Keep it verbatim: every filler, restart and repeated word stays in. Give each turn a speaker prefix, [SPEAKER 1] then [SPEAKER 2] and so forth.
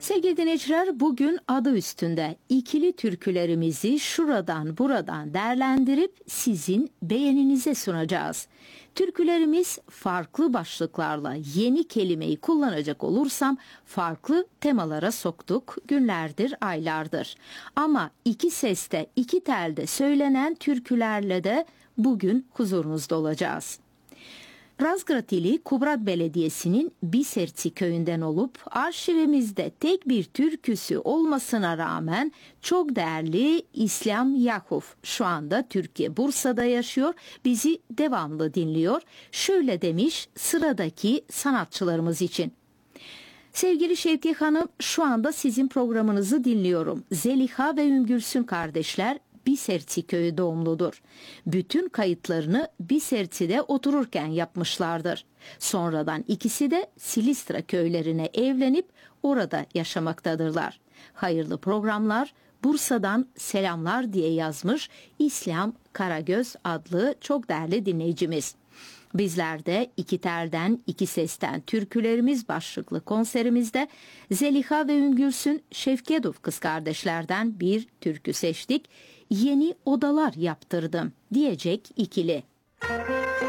[SPEAKER 1] Sevgili dinleyiciler, bugün adı üstünde ikili türkülerimizi şuradan buradan değerlendirip sizin beğeninize sunacağız. Türkülerimiz farklı başlıklarla yeni kelimeyi kullanacak olursam farklı temalara soktuk günlerdir, aylardır. Ama iki seste, iki telde söylenen türkülerle de bugün huzurunuzda olacağız. Razgrad ili Kubrad Belediyesi'nin Biserci köyünden olup arşivimizde tek bir türküsü olmasına rağmen çok değerli İslam Yakuf şu anda Türkiye Bursa'da yaşıyor, bizi devamlı dinliyor. Şöyle demiş sıradaki sanatçılarımız için. Sevgili Şevki Hanım, şu anda sizin programınızı dinliyorum. Zeliha ve Üngülsün kardeşler Biserci köyü doğumludur. Bütün kayıtlarını Biserci'de otururken yapmışlardır. Sonradan ikisi de Silistra köylerine evlenip orada yaşamaktadırlar. Hayırlı programlar, Bursa'dan selamlar diye yazmış İslam Karagöz adlı çok değerli dinleyicimiz. Bizler de iki telden iki sesten türkülerimiz başlıklı konserimizde Zeliha ve Üngülsün Şevkedov kız kardeşlerden bir türkü seçtik. Yeni odalar yaptırdım diyecek ikili.